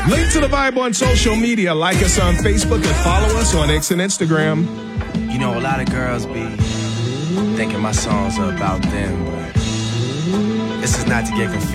Link to the vibe on social media. Like us on Facebook and follow us on X and Instagram. You know, a lot of girls be thinking my songs are about them, but this is not to get confused.